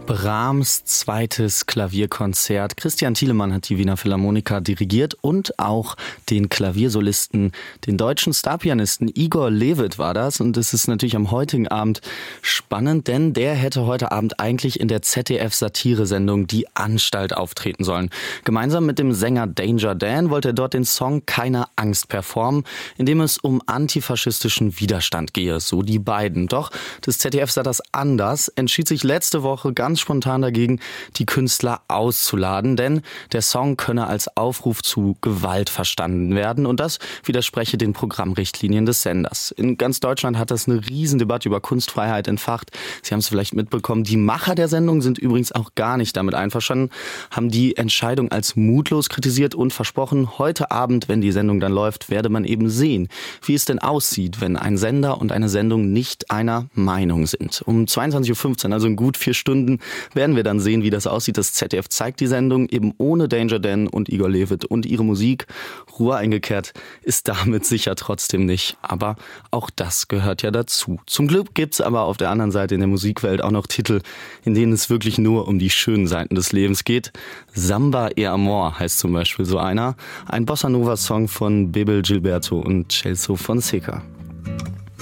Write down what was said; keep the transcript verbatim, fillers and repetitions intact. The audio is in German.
Brahms zweites Klavierkonzert. Christian Thielemann hat die Wiener Philharmoniker dirigiert und auch den Klaviersolisten, den deutschen Starpianisten Igor Levit war das. Und es ist natürlich am heutigen Abend spannend, denn der hätte heute Abend eigentlich in der Z D F-Satire-Sendung Die Anstalt auftreten sollen. Gemeinsam mit dem Sänger Danger Dan wollte er dort den Song Keine Angst performen, in dem es um antifaschistischen Widerstand gehe, so die beiden. Doch das Z D F sah das anders, entschied sich letzte Woche ganz spontan dagegen, die Künstler auszuladen, denn der Song könne als Aufruf zu Gewalt verstanden werden und das widerspreche den Programmrichtlinien des Senders. In ganz Deutschland hat das eine Riesendebatte über Kunstfreiheit entfacht. Sie haben es vielleicht mitbekommen, die Macher der Sendung sind übrigens auch gar nicht damit einverstanden, haben die Entscheidung als mutlos kritisiert und versprochen, heute Abend, wenn die Sendung dann läuft, werde man eben sehen, wie es denn aussieht, wenn ein Sender und eine Sendung nicht einer Meinung sind. Um zweiundzwanzig Uhr fünfzehn, also in gut vier Stunden, werden wir dann sehen, wie das aussieht. Das Z D F zeigt die Sendung eben ohne Danger Dan und Igor Levit und ihre Musik. Ruhe eingekehrt ist damit sicher trotzdem nicht. Aber auch das gehört ja dazu. Zum Glück gibt's aber auf der anderen Seite in der Musikwelt auch noch Titel, in denen es wirklich nur um die schönen Seiten des Lebens geht. Samba e Amor heißt zum Beispiel so einer. Ein Bossa Nova Song von Bebel Gilberto und Celso Fonseca.